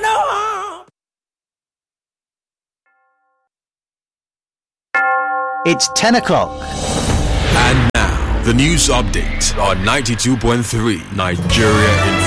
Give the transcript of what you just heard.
It's 10 o'clock. And now, the news update on 92.3 Nigeria